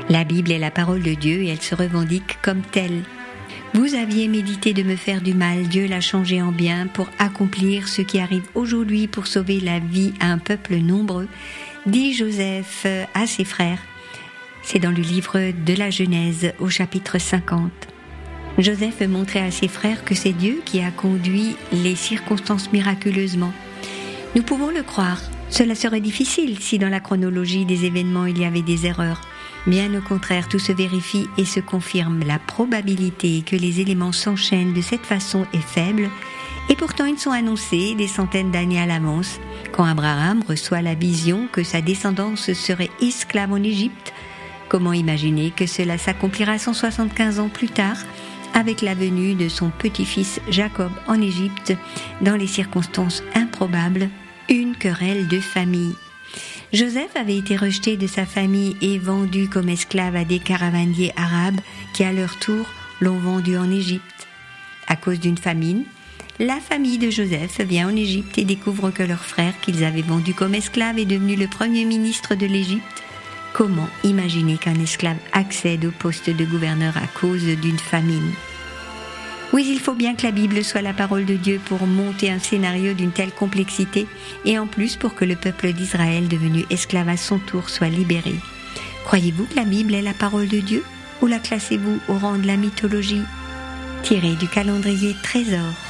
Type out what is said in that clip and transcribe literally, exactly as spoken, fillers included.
La Bible est la parole de Dieu et elle se revendique comme telle. Vous aviez médité de me faire du mal, Dieu l'a changé en bien pour accomplir ce qui arrive aujourd'hui pour sauver la vie à un peuple nombreux, dit Joseph à ses frères. C'est dans le livre de la Genèse au chapitre cinquante. Joseph montrait à ses frères que c'est Dieu qui a conduit les circonstances miraculeusement. Nous pouvons le croire. Cela serait difficile si dans la chronologie des événements il y avait des erreurs. Bien au contraire, tout se vérifie et se confirme. La probabilité que les éléments s'enchaînent de cette façon est faible, et pourtant ils sont annoncés des centaines d'années à l'avance. Quand Abraham reçoit la vision que sa descendance serait esclave en Égypte, comment imaginer que cela s'accomplira cent soixante-quinze ans plus tard, avec la venue de son petit-fils Jacob en Égypte, dans les circonstances improbables, une querelle de famille. Joseph avait été rejeté de sa famille et vendu comme esclave à des caravaniers arabes qui, à leur tour, l'ont vendu en Égypte. À cause d'une famine, la famille de Joseph vient en Égypte et découvre que leur frère, qu'ils avaient vendu comme esclave, est devenu le premier ministre de l'Égypte. Comment imaginer qu'un esclave accède au poste de gouverneur à cause d'une famine ? Oui, il faut bien que la Bible soit la parole de Dieu pour monter un scénario d'une telle complexité et en plus pour que le peuple d'Israël devenu esclave à son tour soit libéré. Croyez-vous que la Bible est la parole de Dieu ou la classez-vous au rang de la mythologie ? Tiré du calendrier Trésor.